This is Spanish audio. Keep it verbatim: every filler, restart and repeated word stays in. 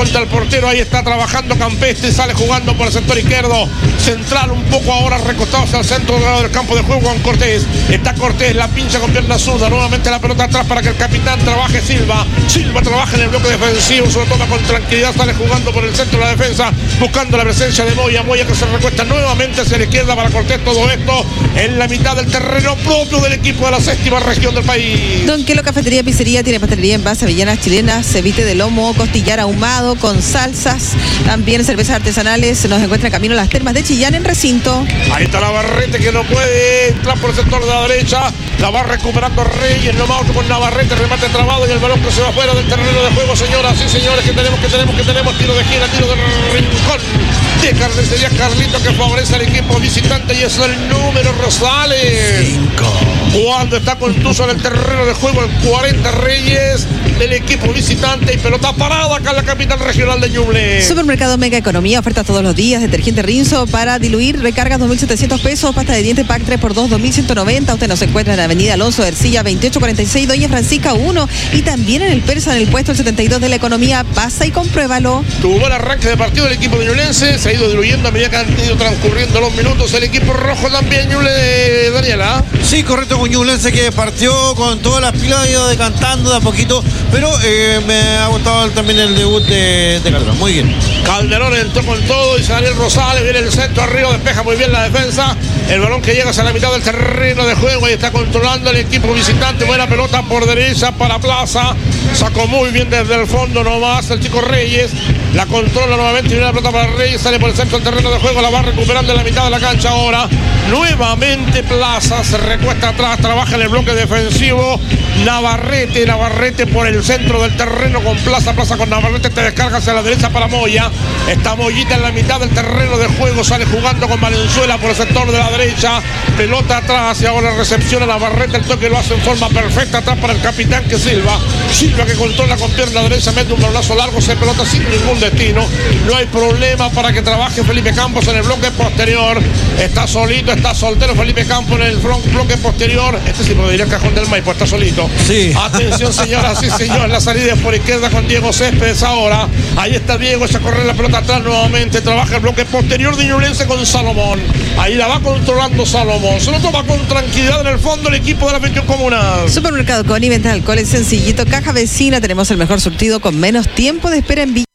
contra el portero. Ahí está trabajando Campestre, sale jugando por el sector izquierdo. Central un poco ahora recostado hacia el centro del campo de juego con Cortés. Está Cortés, la pincha con pierna zurda. Nuevamente la pelota atrás para que el capitán trabaje Silva. Silva trabaja en el bloque defensivo, se lo toma con tranquilidad, sale jugando por el centro de la defensa, buscando la presencia de Moya. Moya que se recuesta nuevamente hacia la izquierda para Cortés. Todo esto en la mitad del terreno propio del equipo de la séptima región del país. Don Quelo Cafetería Pizzería tiene pastelería en base avellanas chilenas, ceviche de lomo, costillar ahumado con salsas, también cervezas artesanales. Nos encuentra en camino a las termas de Chillán en recinto. Ahí está Navarrete que no puede entrar por el sector de la derecha, la va recuperando Reyes, no más con Navarrete, remate trabado y el balón que se va fuera del terreno de juego. Señoras y señores, que tenemos, que tenemos, que tenemos tiro de gira, tiro de rincón de Carnicería Carlito que favorece al equipo visitante y es el número Rosales. Cinco. Cuando está Contuso en el terreno de juego, el cuarenta Reyes del equipo visitante y pelota parada acá en la capital regional de Ñuble. Supermercado Mega Economía, ofertas todos los días, detergente Rinzo para diluir, recargas dos mil setecientos pesos, pasta de diente pack tres por dos, dos mil ciento noventa. Usted nos encuentra en la avenida Alonso de Ercilla veintiocho cuarenta y seis, Doña Francisca uno y también en el Persa en el puesto el setenta y dos de la economía. Pasa y compruébalo. Tuvo el arranque de partido del equipo de Ñublense, se ha ido diluyendo a medida que han ido transcurriendo los minutos. El equipo rojo también, Ñuble, Daniela. Sí, correcto, con Ñublense que partió con todas las pilas, ha ido decantando de a poquito, pero eh, me ha gustado también el debut de, de Calderón. Muy bien. Calderón entró con todo y Daniel Rosales viene el centro arriba, despeja muy bien la defensa. El balón que llega hacia la mitad del terreno de juego y está controlando el equipo visitante. Buena pelota por derecha para Plaza. Sacó muy bien desde el fondo nomás el chico Reyes. La controla nuevamente y viene la pelota para Reyes. Sale por el centro del terreno de juego. La va recuperando en la mitad de la cancha ahora. Nuevamente Plaza se recuesta atrás. Trabaja en el bloque defensivo. Navarrete, Navarrete por el centro del terreno con Plaza. Plaza con Navarrete. Te descarga hacia la derecha para Moya. Está Moyita en la mitad del terreno de juego. Sale jugando con Valenzuela por el sector de la derecha. Pelota atrás y ahora recepciona Navarrete. El toque lo hace en forma perfecta atrás para el capitán que Silva. Silva que controla con pierna derecha. Mete un balonazo largo. Se pelota sin ningún destino. No hay problema para que trabaje Felipe Campos en el bloque posterior. Está solito, está soltero Felipe Campos en el bloque posterior. Este sí podría ir al cajón del Maipo. Está solito. Sí. Atención, señoras y señores. La salida es por izquierda con Diego Céspedes ahora. Ahí está Diego. Echa a correr la pelota atrás nuevamente. Trabaja el bloque posterior de Ñublense con Salomón. Ahí la va controlando Salomón. Se lo toma con tranquilidad en el fondo el equipo de la veintiuna Comunal. Supermercado Coni, venta de alcohol es sencillito. Caja vecina, tenemos el mejor surtido con menos tiempo de espera en Villa.